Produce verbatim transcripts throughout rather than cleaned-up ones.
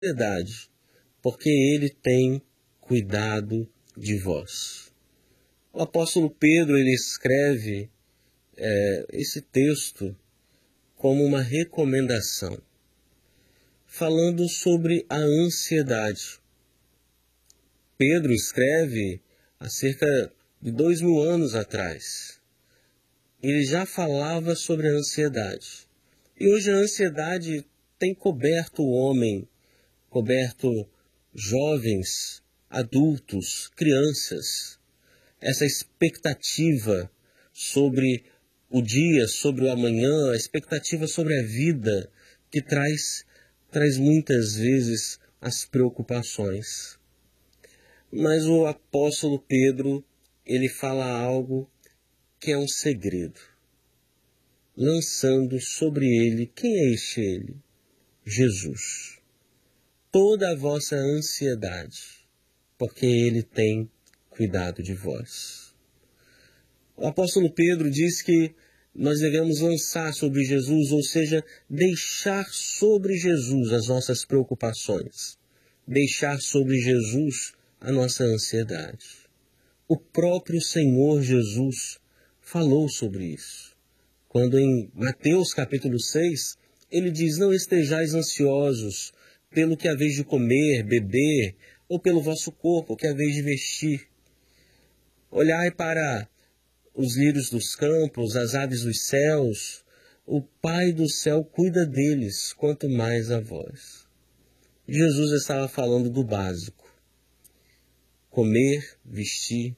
ansiedade, porque Ele tem cuidado de vós. O apóstolo Pedro, ele escreve é, esse texto como uma recomendação, falando sobre a ansiedade. Pedro escreve há cerca de dois mil anos atrás. Ele já falava sobre a ansiedade. E hoje a ansiedade tem coberto o homem, coberto jovens, adultos, crianças. Essa expectativa sobre o dia, sobre o amanhã, a expectativa sobre a vida, que traz, traz muitas vezes as preocupações. Mas o apóstolo Pedro, ele fala algo que é um segredo, lançando sobre ele, quem é este ele? Jesus. Toda a vossa ansiedade, porque ele tem cuidado de vós. O apóstolo Pedro diz que nós devemos lançar sobre Jesus, ou seja, deixar sobre Jesus as nossas preocupações, deixar sobre Jesus a nossa ansiedade. O próprio Senhor Jesus falou sobre isso. Quando em Mateus capítulo seis, ele diz, não estejais ansiosos pelo que haveis de comer, beber, ou pelo vosso corpo, que haveis de vestir. Olhai para os lírios dos campos, as aves dos céus, o Pai do céu cuida deles, quanto mais a vós. Jesus estava falando do básico. Comer, vestir,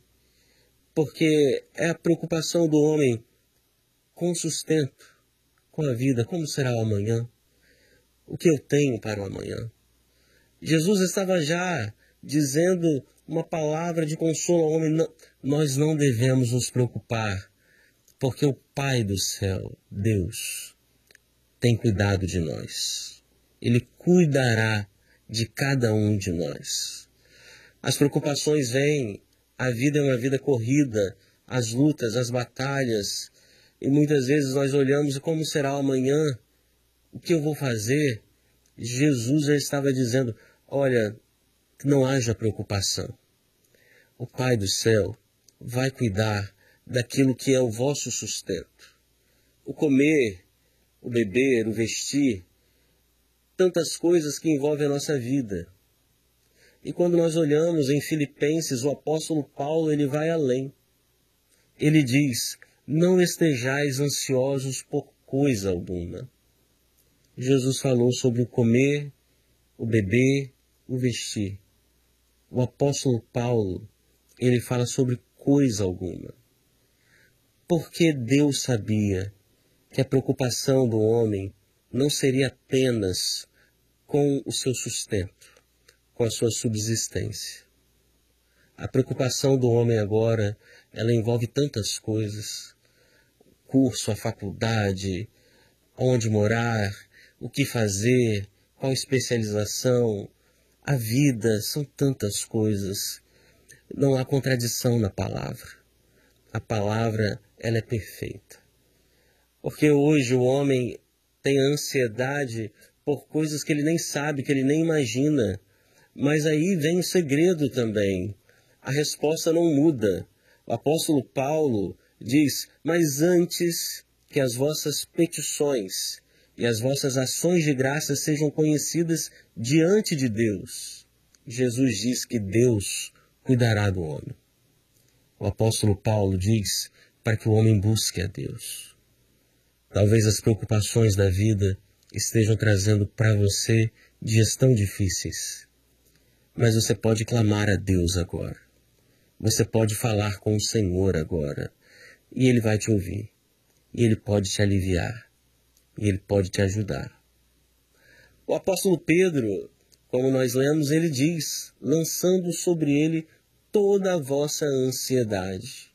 porque é a preocupação do homem com o sustento, com a vida, como será o amanhã, o que eu tenho para o amanhã. Jesus estava já dizendo uma palavra de consolo ao homem, não, nós não devemos nos preocupar, porque o Pai do céu, Deus, tem cuidado de nós. Ele cuidará de cada um de nós. As preocupações vêm, a vida é uma vida corrida, as lutas, as batalhas, e muitas vezes nós olhamos como será o amanhã, o que eu vou fazer? Jesus já estava dizendo, olha, que não haja preocupação. O Pai do céu vai cuidar daquilo que é o vosso sustento. O comer, o beber, o vestir, tantas coisas que envolvem a nossa vida. E quando nós olhamos em Filipenses, o apóstolo Paulo, ele vai além. Ele diz, não estejais ansiosos por coisa alguma. Jesus falou sobre o comer, o beber, o vestir. O apóstolo Paulo, ele fala sobre coisa alguma. Porque Deus sabia que a preocupação do homem não seria apenas com o seu sustento, com a sua subsistência. A preocupação do homem agora, ela envolve tantas coisas. O curso, a faculdade, onde morar, o que fazer, qual especialização, a vida, são tantas coisas. Não há contradição na palavra. A palavra, ela é perfeita. Porque hoje o homem tem ansiedade por coisas que ele nem sabe, que ele nem imagina. Mas aí vem o segredo também. A resposta não muda. O apóstolo Paulo diz, mas antes que as vossas petições e as vossas ações de graça sejam conhecidas diante de Deus. Jesus diz que Deus cuidará do homem. O apóstolo Paulo diz para que o homem busque a Deus. Talvez as preocupações da vida estejam trazendo para você dias tão difíceis. Mas você pode clamar a Deus agora. Você pode falar com o Senhor agora. E Ele vai te ouvir. E Ele pode te aliviar. E Ele pode te ajudar. O apóstolo Pedro, como nós lemos, ele diz, lançando sobre ele toda a vossa ansiedade,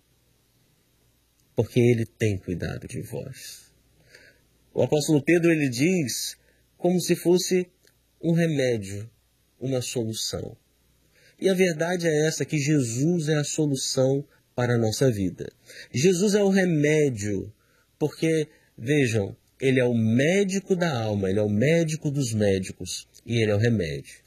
porque Ele tem cuidado de vós. O apóstolo Pedro, ele diz, como se fosse um remédio, uma solução. E a verdade é essa, que Jesus é a solução para a nossa vida. Jesus é o remédio, porque, vejam, Ele é o médico da alma, Ele é o médico dos médicos. e Ele é o remédio.